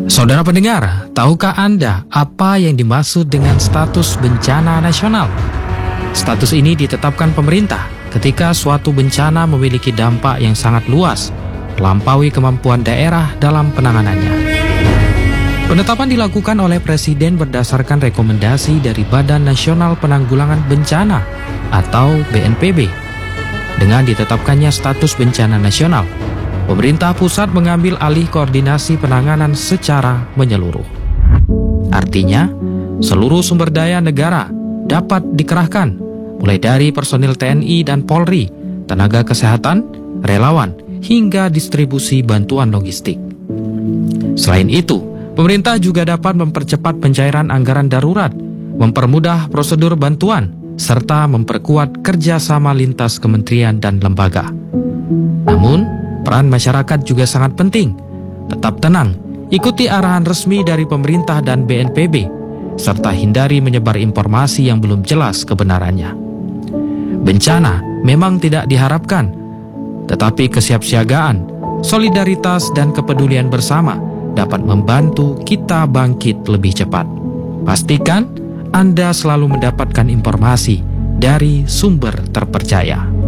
Saudara pendengar, tahukah Anda apa yang dimaksud dengan status bencana nasional? Status ini ditetapkan pemerintah ketika suatu bencana memiliki dampak yang sangat luas, melampaui kemampuan daerah dalam penanganannya. Penetapan dilakukan oleh Presiden berdasarkan rekomendasi dari Badan Nasional Penanggulangan Bencana atau BNPB. Dengan ditetapkannya status bencana nasional, pemerintah pusat mengambil alih koordinasi penanganan secara menyeluruh. Artinya, seluruh sumber daya negara dapat dikerahkan, mulai dari personil TNI dan Polri, tenaga kesehatan, relawan, hingga distribusi bantuan logistik. Selain itu, pemerintah juga dapat mempercepat pencairan anggaran darurat, mempermudah prosedur bantuan, serta memperkuat kerjasama lintas kementerian dan lembaga. Namun, peran masyarakat juga sangat penting. Tetap tenang, ikuti arahan resmi dari pemerintah dan BNPB, serta hindari menyebar informasi yang belum jelas kebenarannya. Bencana memang tidak diharapkan, tetapi kesiapsiagaan, solidaritas, dan kepedulian bersama dapat membantu kita bangkit lebih cepat. Pastikan Anda selalu mendapatkan informasi dari sumber terpercaya.